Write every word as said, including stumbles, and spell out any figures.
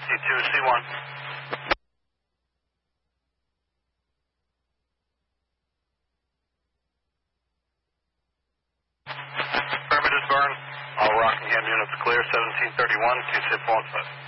C two, C one. Affirmative, burn. All Rockingham units clear, seventeen thirty-one, two sip one five.